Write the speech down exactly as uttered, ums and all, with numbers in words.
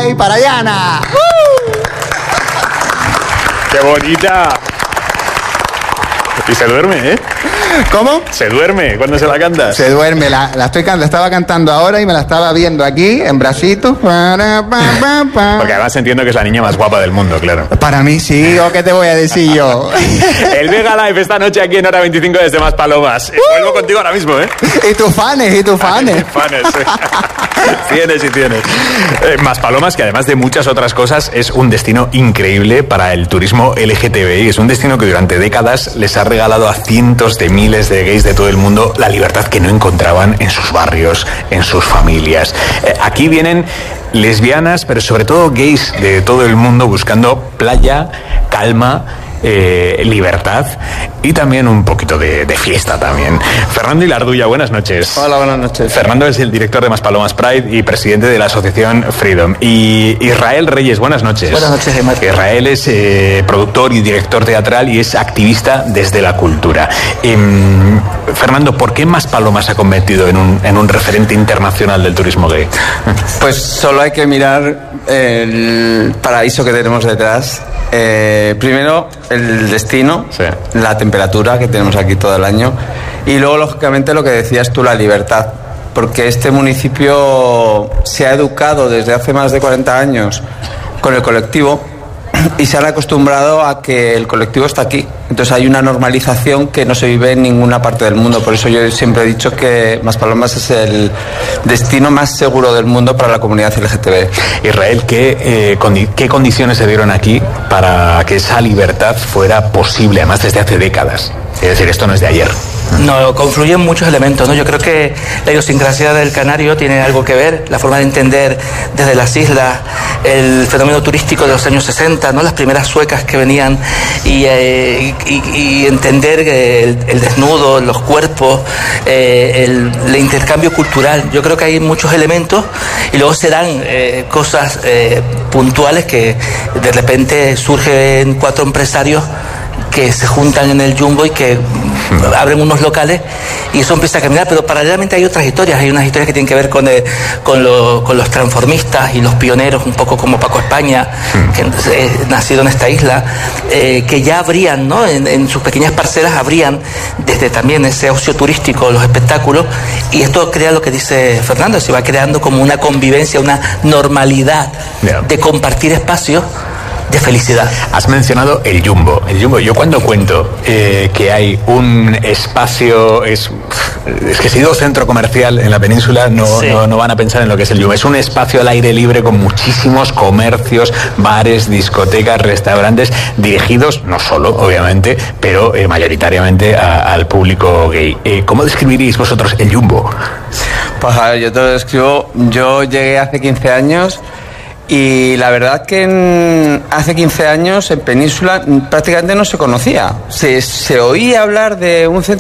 Pride para Yana. ¡Uh! ¡Qué bonita! Y se duerme, ¿eh? ¿Cómo? Se duerme cuando se la cantas. Se duerme, la, la estoy la estaba cantando ahora y me la estaba viendo aquí, en bracitos. Porque además entiendo que es la niña más guapa del mundo, claro. Para mí sí, ¿o qué te voy a decir yo? El Vega Live esta noche aquí en Hora veinticinco desde Maspalomas. Uh. Vuelvo contigo ahora mismo, ¿eh? Y tus fanes, y tus fanes. fanes, sí. Tienes y tienes. Eh, Maspalomas, que además de muchas otras cosas, es un destino increíble para el turismo L G T B I. Es un destino que durante décadas les ha regalado a cientos de miles de gays de todo el mundo la libertad que no encontraban en sus barrios, en sus familias. Eh, aquí vienen lesbianas, pero sobre todo gays de todo el mundo buscando playa, calma, eh, libertad y también un poquito de, de fiesta también. Fernando Ilarduya, buenas noches. Hola, buenas noches. Fernando es el director de Maspalomas Pride y presidente de la asociación Freedom. Y Israel Reyes, buenas noches. Buenas noches, Emma. Israel es eh, productor y director teatral y es activista desde la cultura. Eh, Fernando, ¿por qué Maspalomas se ha convertido en un, en un referente internacional del turismo gay? Pues solo hay que mirar el paraíso que tenemos detrás. Eh, primero, el destino, sí. La temperatura que tenemos aquí todo el año y luego, lógicamente, lo que decías tú, la libertad. Porque este municipio se ha educado desde hace más de cuarenta años con el colectivo y se han acostumbrado a que el colectivo está aquí. Entonces hay una normalización que no se vive en ninguna parte del mundo. Por eso yo siempre he dicho que Maspalomas es el destino más seguro del mundo para la comunidad L G T B. Israel, ¿qué, eh, condi- ¿qué condiciones se dieron aquí para que esa libertad fuera posible, además desde hace décadas? Es decir, esto no es de ayer. No, confluyen muchos elementos, ¿no? Yo creo que la idiosincrasia del canario tiene algo que ver, la forma de entender desde las islas el fenómeno turístico de los años sesenta, ¿no? Las primeras suecas que venían y, eh, y, y entender el, el desnudo, los cuerpos, eh, el, el intercambio cultural. Yo creo que hay muchos elementos y luego se dan eh, cosas eh, puntuales que de repente surgen cuatro empresarios que se juntan en el Jumbo y que abren unos locales y eso empieza a caminar, pero paralelamente hay otras historias, hay unas historias que tienen que ver con, el, con, lo, con los transformistas y los pioneros, un poco como Paco España, que eh, nacido en esta isla, eh, que ya abrían, ¿no? En, en sus pequeñas parcelas abrían desde también ese ocio turístico, los espectáculos, y esto crea lo que dice Fernando, se va creando como una convivencia, una normalidad yeah. de compartir espacios de felicidad. Has mencionado el Jumbo. El Jumbo, yo cuando cuento eh, que hay un espacio, es, es que si digo centro comercial en la península no, sí. no, no van a pensar en lo que es el Jumbo. Es un espacio al aire libre con muchísimos comercios, bares, discotecas, restaurantes, dirigidos no solo, obviamente, pero eh, mayoritariamente a, al público gay. Eh, ¿Cómo describiríais vosotros el Jumbo? Pues a ver, yo te lo describo. Yo llegué hace quince años. Y la verdad que en, hace quince años en Península prácticamente no se conocía. Se, se oía hablar de un centro